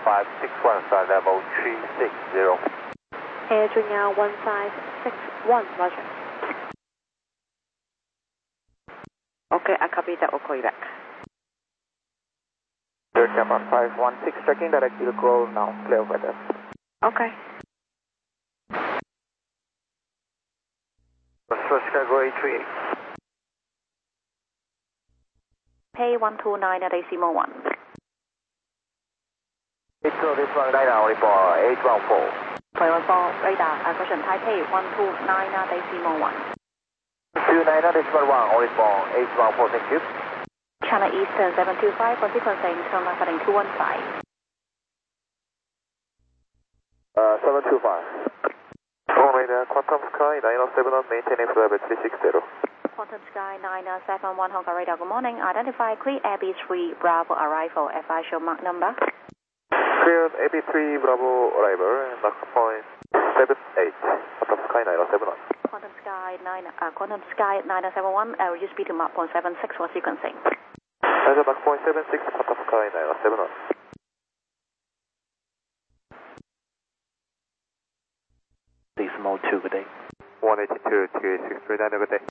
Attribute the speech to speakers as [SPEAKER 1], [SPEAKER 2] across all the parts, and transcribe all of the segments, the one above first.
[SPEAKER 1] 1561, flight level 360.
[SPEAKER 2] Air Junior 1561, roger.
[SPEAKER 3] Okay, I copy that. We'll call you back.
[SPEAKER 1] Air Junior 516, tracking direct to grow now, clear weather.
[SPEAKER 3] Okay.
[SPEAKER 1] Chicago 838.
[SPEAKER 3] Pay 129 at decimal 1.
[SPEAKER 1] 80, this one, radar, report 814.
[SPEAKER 3] 514, radar, caution, Taipei 129 at decimal 1.
[SPEAKER 1] 29, decimal 1, report 814, thank you.
[SPEAKER 3] China Eastern 725 for sequencing, Tonga heading 215.
[SPEAKER 1] 725. Radar, Quantum Sky 971, maintaining flight level 360.
[SPEAKER 3] Quantum Sky 971 Hong Kong radar, good morning. Identify clear AB3 Bravo arrival, FI show mark number.
[SPEAKER 1] Cleared AB3 Bravo arrival, mark point 78, Quantum Sky 971.
[SPEAKER 3] Quantum Sky 971, use speed to mark point 76 for sequencing.
[SPEAKER 1] Mark point 76, Quantum Sky 971.
[SPEAKER 4] Decimal 2, good day.
[SPEAKER 1] 182, 263, good day.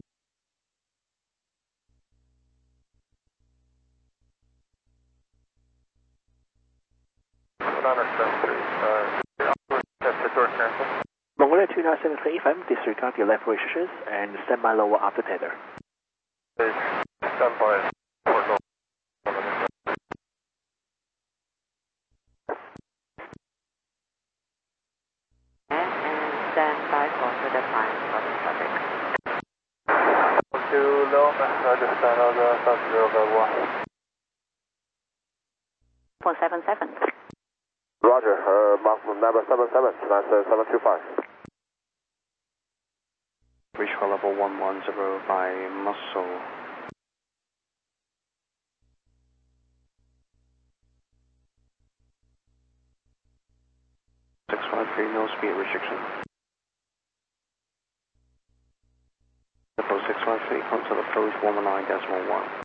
[SPEAKER 4] Mongolia 2973 FM, disregard your left wishes and stand by lower after tether.
[SPEAKER 1] Stand by.
[SPEAKER 3] And stand by for further time for the traffic.
[SPEAKER 1] Too low, Rajasthan, South 051.
[SPEAKER 3] 477.
[SPEAKER 1] Roger, mark number 77, that's 725.
[SPEAKER 4] Reach for level 110 by muscle. No speed restriction. Level 653, contact approach 119.1.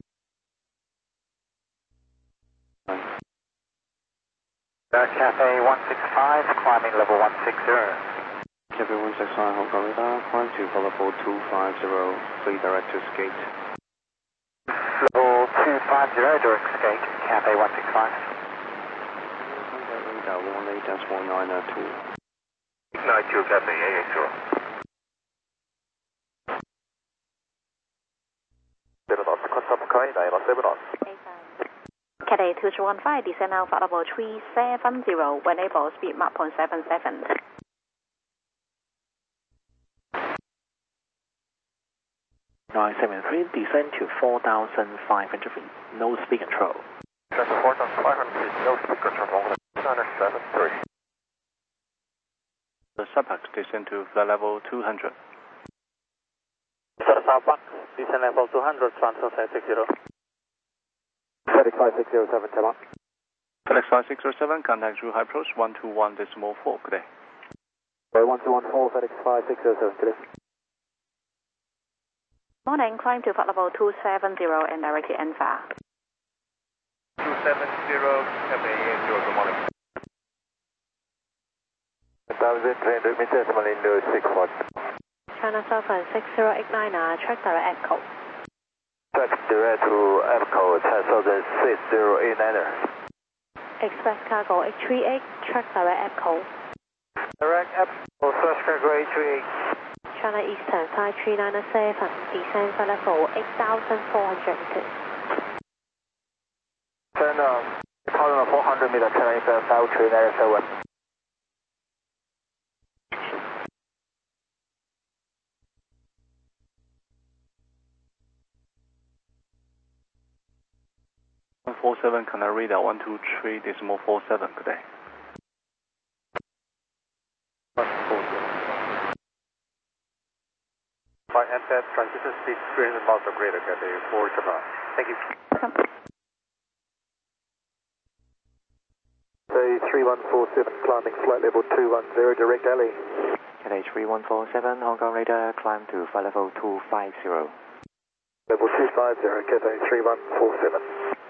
[SPEAKER 1] Cafe 165, climbing level 160.
[SPEAKER 4] Cafe 165, Hong Kong radar, climb to level 250, free direct to skate.
[SPEAKER 1] Level 250, direct skate, Cafe 165.
[SPEAKER 4] Radar 18.992.
[SPEAKER 1] Ignite to Cafe 880. 7 knots, Quantum Sky 907 knots.
[SPEAKER 3] Cathay 2315, descend Alpha level 370, when able, speed mark point 77.
[SPEAKER 4] 973, descend to 4,500 feet, no speed control.
[SPEAKER 1] 4,500 feet, no speed control, 973.
[SPEAKER 4] The subject descend to flight level 200.
[SPEAKER 1] Southbound, descend level 200, transfer 60. FedEx 5607, come on.
[SPEAKER 4] FedEx 5607, contact through high approach 121.4, good day.
[SPEAKER 1] 1214, FedEx 5607, good day.
[SPEAKER 3] Morning, climb to flight level 270 and direct to ENFA.
[SPEAKER 1] 270, Cafe 880, good morning. 1,300 meters, Malindo 61.
[SPEAKER 2] China Southern 6089, track direct EPCO.
[SPEAKER 1] Track direct to EPCO, Southern 6089er.
[SPEAKER 2] Express cargo 838, track direct EPCO.
[SPEAKER 1] Direct EPCO, Express cargo 838.
[SPEAKER 2] China Eastern 5397, descend for level 8,400 meters.
[SPEAKER 1] Turn 1,400 meters, China Eastern 5397.
[SPEAKER 4] .47, can I read out 123.47, good day.
[SPEAKER 1] 5 MPS, transition speed 300 miles per greater, Cafe 4 Japan. Thank you. Say 3147, climbing flight level 210, direct alley.
[SPEAKER 5] Cathay 3147, Hong Kong radar, climb to flight level 250.
[SPEAKER 1] Level 250, Cathay 3147.